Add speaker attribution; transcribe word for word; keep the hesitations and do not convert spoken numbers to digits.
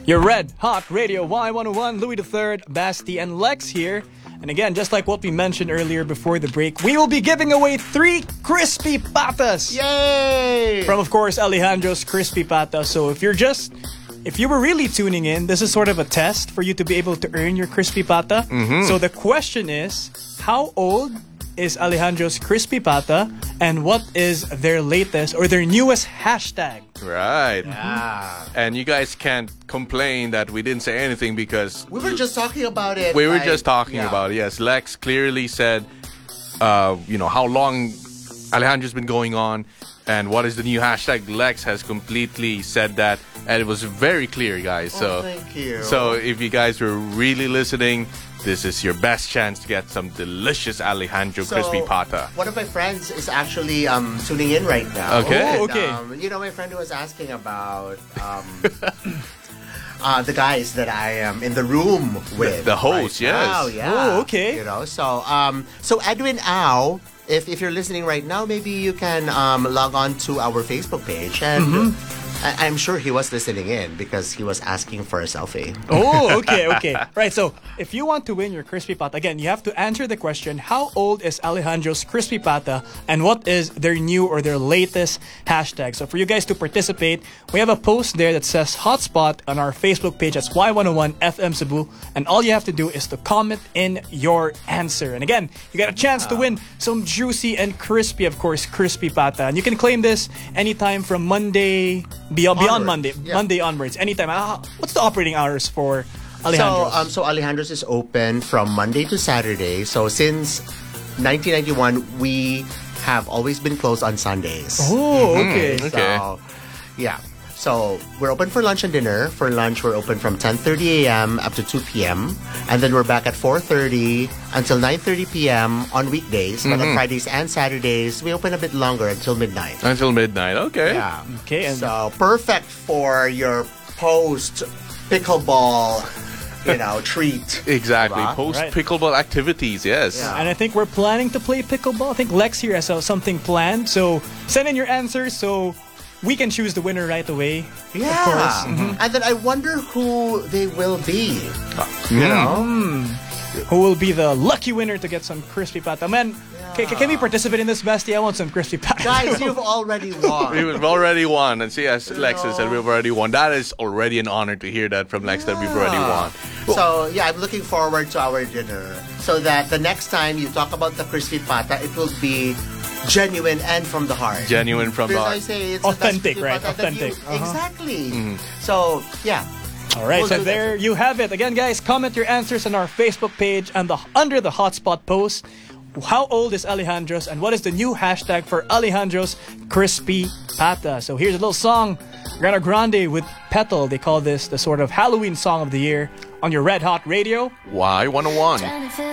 Speaker 1: Your Red Hot Radio Y one oh one, Louis the Third, Basti, and Lex here. And again, just like what we mentioned earlier before the break, we will be giving away three Crispy Patas.
Speaker 2: Yay!
Speaker 1: From, of course, Alejandro's Crispy Pata. So if you're just... If you were really tuning in, this is sort of a test for you to be able to earn your Crispy Pata.
Speaker 2: Mm-hmm.
Speaker 1: So the question is, how old is Alejandro's Crispy Pata, and what is their latest or their newest hashtag?
Speaker 3: Right.
Speaker 2: Yeah.
Speaker 3: And you guys can't complain that we didn't say anything because
Speaker 2: We were just talking about it.
Speaker 3: we were
Speaker 2: like,
Speaker 3: just talking
Speaker 2: yeah.
Speaker 3: about it. Yes, Lex clearly said, uh, you know, how long Alejandro's been going on and what is the new hashtag. Lex has completely said that, and it was very clear, guys. So,
Speaker 2: Oh, thank you.
Speaker 3: so if you guys were really listening, this is your best chance to get some delicious Alejandro
Speaker 2: So,
Speaker 3: Crispy Pata.
Speaker 2: One of my friends is actually um, tuning in right now.
Speaker 3: Okay.
Speaker 1: Oh,
Speaker 2: And,
Speaker 1: okay.
Speaker 2: um, you know, my friend was asking about um, uh, the guys that I am in the room with.
Speaker 3: the host,
Speaker 2: right
Speaker 3: yes.
Speaker 2: now, yeah.
Speaker 1: Oh, okay.
Speaker 2: You know, so um, so Edwin Au, if if you're listening right now, maybe you can um, log on to our Facebook page and.
Speaker 1: Mm-hmm.
Speaker 2: I- I'm sure he was listening in because he was asking for a selfie.
Speaker 1: Oh, okay, okay. Right, so if you want to win your Crispy Pata, again, you have to answer the question, how old is Alejandro's Crispy Pata, and what is their new or their latest hashtag? So for you guys to participate, we have a post there that says Hotspot on our Facebook page. That's Y one oh one F M Cebu. And all you have to do is to comment in your answer. And again, you got a chance to win some juicy and crispy, of course, Crispy Pata. And you can claim this anytime from Monday... Beyond, beyond Monday,
Speaker 2: yeah.
Speaker 1: Monday onwards, anytime. Uh, what's the operating hours for
Speaker 2: So,
Speaker 1: Alejandro's?
Speaker 2: um, so Alejandro's is open from Monday to Saturday. So since nineteen ninety-one, we have always been closed on Sundays.
Speaker 1: Oh, okay.
Speaker 3: Mhm. Okay.
Speaker 2: So, yeah. So we're open for lunch and dinner. For lunch, we're open from ten thirty a.m. up to two p.m. And then we're back at four thirty until nine thirty p.m. on weekdays. But on Fridays and Saturdays, we open a bit longer until midnight.
Speaker 3: Until midnight. Okay.
Speaker 2: Yeah.
Speaker 1: Okay, and
Speaker 2: So perfect for your post pickleball, you know, treat.
Speaker 3: Exactly.
Speaker 2: Right.
Speaker 3: Post
Speaker 1: Right.
Speaker 3: pickleball activities. Yes.
Speaker 2: Yeah.
Speaker 1: and I think we're planning to play pickleball. I think Lex here has uh, something planned. So send in your answers so we can choose the winner right away.
Speaker 2: Yeah.
Speaker 1: Of course.
Speaker 2: And then I wonder who they will be. You know?
Speaker 1: Who will be the lucky winner to get some Crispy Pata? Man, ca- ca- can we participate in this, Basti? I want some Crispy Pata.
Speaker 2: Guys, you've already won.
Speaker 3: We've already won. And see, as Lex said, we've already won. That is already an honor to hear that from Lex that we've already won.
Speaker 2: So, yeah, I'm looking forward to our dinner so that the next time you talk about the crispy pata, it will be genuine and from the heart.
Speaker 3: Genuine from the
Speaker 2: Because I
Speaker 3: heart.
Speaker 2: say it's
Speaker 1: Authentic,
Speaker 2: the best crispy
Speaker 1: right?
Speaker 2: pata that you-
Speaker 1: Authentic. Uh-huh.
Speaker 2: Exactly. So, yeah.
Speaker 1: All right,
Speaker 2: We'll
Speaker 1: so
Speaker 2: do
Speaker 1: there
Speaker 2: that.
Speaker 1: you have it. Again, guys, comment your answers on our Facebook page and the under the hotspot post. How old is Alejandro's, and what is the new hashtag for Alejandro's Crispy Pata? So here's a little song, Ariana Grande with Petal. They call this the sort of Halloween song of the year on your Red Hot Radio.
Speaker 3: Y one oh one.